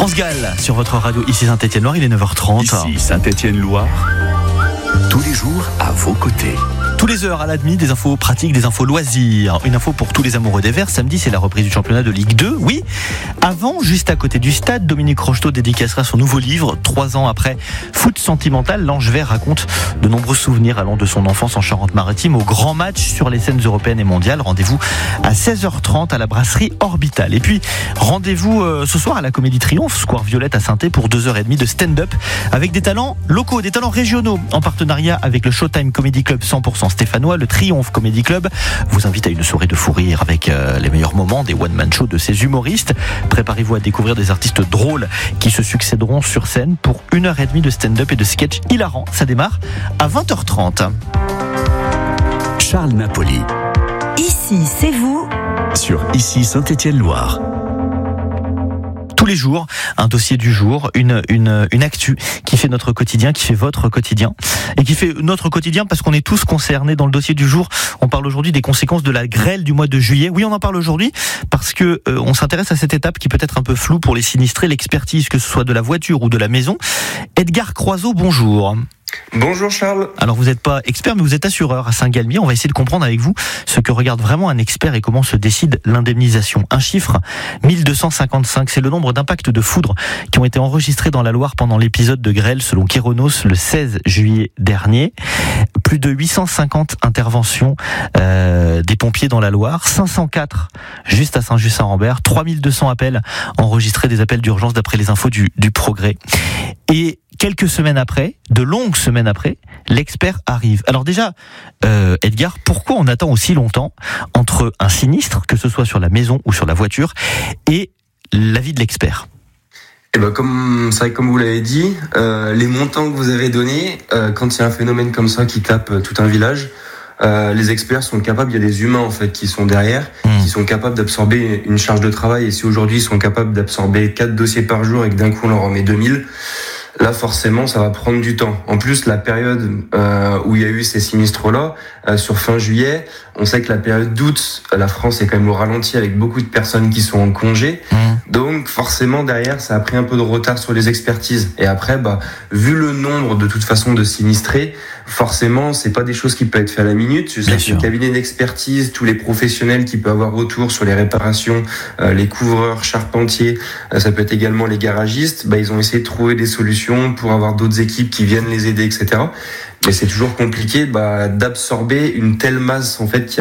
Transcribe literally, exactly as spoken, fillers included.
France Gall sur votre radio, ici Saint-Étienne-Loire, il est neuf heures trente. Ici Saint-Étienne-Loire, tous les jours à vos côtés. Tous les heures à la demi, des infos pratiques, des infos loisirs. Une info pour tous les amoureux des Verts. Samedi, c'est la reprise du championnat de Ligue deux. Oui, avant, juste à côté du stade, Dominique Rocheteau dédicacera son nouveau livre. Trois ans après Foot sentimental, l'Ange Vert raconte de nombreux souvenirs allant de son enfance en Charente-Maritime au grand match sur les scènes européennes et mondiales. Rendez-vous à seize heures trente à la brasserie Orbital. Et puis, rendez-vous euh, ce soir à la Comédie Triomphe, Square Violette à Saint-Étienne pour deux heures trente de stand-up avec des talents locaux, des talents régionaux en partenariat avec le Showtime Comedy Club cent pour cent stéphanois. Le Triomphe Comedy Club vous invite à une soirée de fou rire avec euh, les meilleurs moments des one-man shows de ces humoristes. Préparez-vous à découvrir des artistes drôles qui se succéderont sur scène pour une heure trente de stand-up et de sketch hilarant. Ça démarre à vingt heures trente. Charles Napoli. Ici, c'est vous. Sur Ici Saint-Étienne-Loire. Tous les jours, un dossier du jour, une, une, une actu qui fait notre quotidien, qui fait votre quotidien, et qui fait notre quotidien parce qu'on est tous concernés dans le dossier du jour. On parle aujourd'hui des conséquences de la grêle du mois de juillet. Oui, on en parle aujourd'hui parce que euh, on s'intéresse à cette étape qui peut être un peu floue pour les sinistrés, l'expertise, que ce soit de la voiture ou de la maison. Edgar Croiseau, bonjour. Bonjour Charles. Alors vous n'êtes pas expert mais vous êtes assureur à Saint-Galmier. On va essayer de comprendre avec vous ce que regarde vraiment un expert et comment se décide l'indemnisation. Un chiffre, mille deux cent cinquante-cinq, c'est le nombre d'impacts de foudre qui ont été enregistrés dans la Loire pendant l'épisode de grêle selon Kéronos le seize juillet dernier. Plus de huit cent cinquante interventions euh, des pompiers dans la Loire, cinq cent quatre juste à Saint-Just-Saint-Rambert, trois mille deux cents appels enregistrés, des appels d'urgence d'après les infos du, du Progrès. Et quelques semaines après, de longues semaines après, l'expert arrive. Alors déjà, euh, Edgar, pourquoi on attend aussi longtemps entre un sinistre, que ce soit sur la maison ou sur la voiture, et l'avis de l'expert ? Eh ben comme c'est vrai, comme vous l'avez dit, euh, les montants que vous avez donnés, euh, quand il y a un phénomène comme ça qui tape euh, tout un village, euh, les experts sont capables, il y a des humains en fait qui sont derrière, mmh. qui sont capables d'absorber une charge de travail. Et si aujourd'hui ils sont capables d'absorber quatre dossiers par jour et que d'un coup on leur en met deux mille, là, forcément, ça va prendre du temps. En plus, la période euh, où il y a eu ces sinistres-là, euh, sur fin juillet, on sait que la période d'août, la France est quand même au ralenti avec beaucoup de personnes qui sont en congé. Mmh. Donc, forcément, derrière, ça a pris un peu de retard sur les expertises. Et après, bah, vu le nombre, de toute façon, de sinistrés, forcément, c'est pas des choses qui peuvent être faites à la minute. Je sais que le cabinet d'expertise, tous les professionnels qui peuvent avoir retour sur les réparations, euh, les couvreurs, charpentiers, euh, ça peut être également les garagistes, bah, ils ont essayé de trouver des solutions pour avoir d'autres équipes qui viennent les aider, et cetera. Mais c'est toujours compliqué bah, d'absorber une telle masse en fait qui